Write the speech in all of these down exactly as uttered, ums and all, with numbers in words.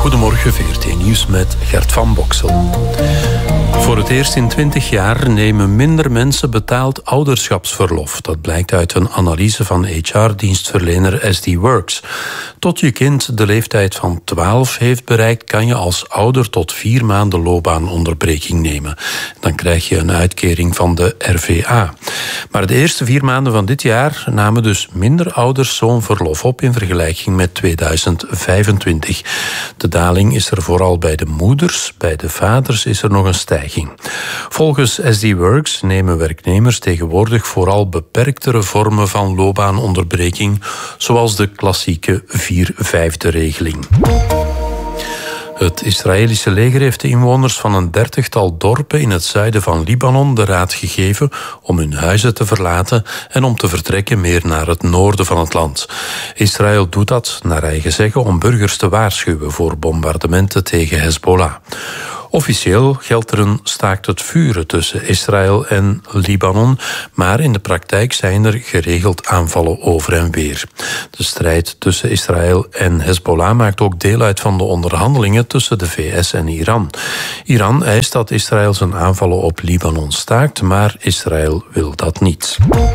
Goedemorgen, V R T Nieuws met Gert van Boksel. Voor het eerst in twintig jaar nemen minder mensen betaald ouderschapsverlof. Dat blijkt uit een analyse van H R-dienstverlener S D Works. Tot je kind de leeftijd van twaalf heeft bereikt, kan je als ouder tot vier maanden loopbaanonderbreking nemen. Dan krijg je een uitkering van de R V A. Maar de eerste vier maanden van dit jaar namen dus minder ouders zo'n verlof op in vergelijking met tweeduizend vijfentwintig. De daling is er vooral bij de moeders, bij de vaders is er nog een stijging. Volgens S D Works nemen werknemers tegenwoordig vooral beperktere vormen van loopbaanonderbreking, zoals de klassieke vier-vijfde-regeling. Het Israëlische leger heeft de inwoners van een dertigtal dorpen in het zuiden van Libanon de raad gegeven om hun huizen te verlaten en om te vertrekken meer naar het noorden van het land. Israël doet dat, naar eigen zeggen, om burgers te waarschuwen voor bombardementen tegen Hezbollah. Officieel geldt er een staakt het vuren tussen Israël en Libanon, maar in de praktijk zijn er geregeld aanvallen over en weer. De strijd tussen Israël en Hezbollah maakt ook deel uit van de onderhandelingen tussen de V S en Iran. Iran eist dat Israël zijn aanvallen op Libanon staakt, maar Israël wil dat niet.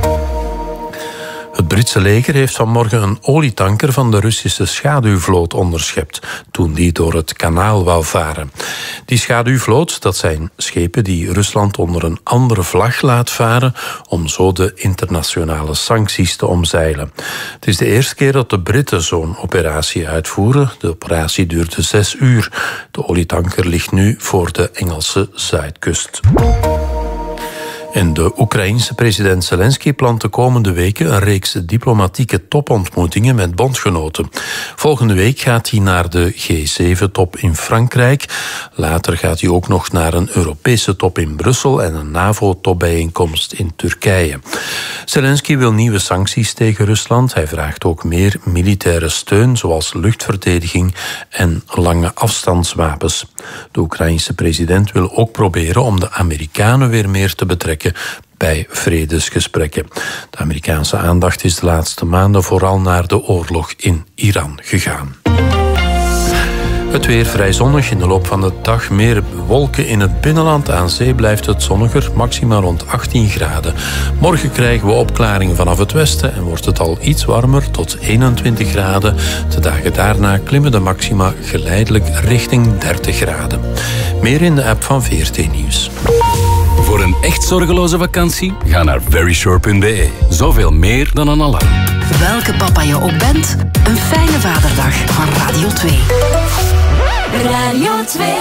Het Britse leger heeft vanmorgen een olietanker van de Russische schaduwvloot onderschept toen die door het kanaal wou varen. Die schaduwvloot, dat zijn schepen die Rusland onder een andere vlag laat varen om zo de internationale sancties te omzeilen. Het is de eerste keer dat de Britten zo'n operatie uitvoeren. De operatie duurde zes uur. De olietanker ligt nu voor de Engelse zuidkust. En de Oekraïense president Zelensky plant de komende weken een reeks diplomatieke topontmoetingen met bondgenoten. Volgende week gaat hij naar de G zeven top in Frankrijk. Later gaat hij ook nog naar een Europese top in Brussel en een NAVO-topbijeenkomst in Turkije. Zelensky wil nieuwe sancties tegen Rusland. Hij vraagt ook meer militaire steun, zoals luchtverdediging en lange afstandswapens. De Oekraïense president wil ook proberen om de Amerikanen weer meer te betrekken bij vredesgesprekken. De Amerikaanse aandacht is de laatste maanden vooral naar de oorlog in Iran gegaan. Het weer vrij zonnig, in de loop van de dag meer wolken in het binnenland. Aan zee blijft het zonniger, maximaal rond achttien graden. Morgen krijgen we opklaringen vanaf het westen en wordt het al iets warmer tot eenentwintig graden. De dagen daarna klimmen de maxima geleidelijk richting dertig graden. Meer in de app van V R T Nieuws. Voor een echt zorgeloze vakantie, ga naar verisure punt b e. Zoveel meer dan een alarm. Welke papa je ook bent, een fijne vaderdag van Radio twee. Radio twee.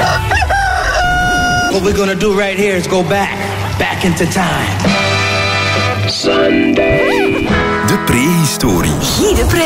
What we're gonna do right here is go back, back into time. Sunday. De prehistorie. Guy de Pre.